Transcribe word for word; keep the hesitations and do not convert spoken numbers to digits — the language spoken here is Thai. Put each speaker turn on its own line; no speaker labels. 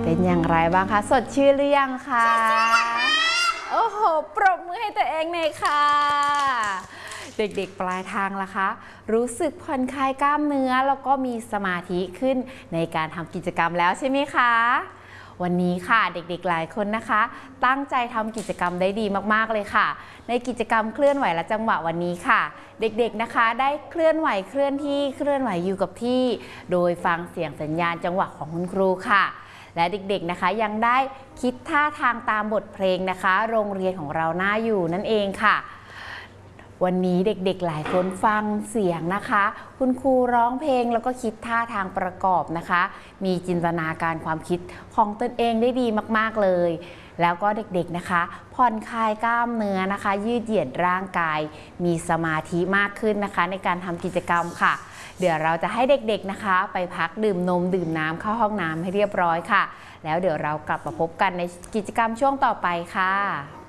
เป็นอย่างไรบ้างคะสดชื่นหรือยังคะโอ้โหปรบมือให้ตัวเองเลยค่ะเด็กๆปลายทางล่ะคะรู้สึกผ่อนคลายกล้ามเนื้อแล้วก็มีสมาธิขึ้นในการทำกิจกรรมแล้วใช่ไหมคะวันนี้ค่ะเด็กๆหลายคนนะคะตั้งใจทำกิจกรรมได้ดีมากๆเลยค่ะในกิจกรรมเคลื่อนไหวและจังหวะวันนี้ค่ะเด็กๆนะคะได้เคลื่อนไหวเคลื่อนที่เคลื่อนไหวอยู่กับที่โดยฟังเสียงสัญญาณจังหวะของคุณครูค่ะและเด็กๆนะคะยังได้คิดท่าทางตามบทเพลงนะคะโรงเรียนของเราน่าอยู่นั่นเองค่ะวันนี้เด็กๆหลายคนฟังเสียงนะคะคุณครูร้องเพลงแล้วก็คิดท่าทางประกอบนะคะมีจินตนาการความคิดของตนเองได้ดีมากๆเลยแล้วก็เด็กๆนะคะผ่อนคลายกล้ามเนื้อนะคะยืดเหยียดร่างกายมีสมาธิมากขึ้นนะคะในการทำกิจกรรมค่ะเดี๋ยวเราจะให้เด็กๆนะคะไปพักดื่มนมดื่มน้ำเข้าห้องน้ำให้เรียบร้อยค่ะแล้วเดี๋ยวเรากลับมาพบกันในกิจกรรมช่วงต่อไปค่ะ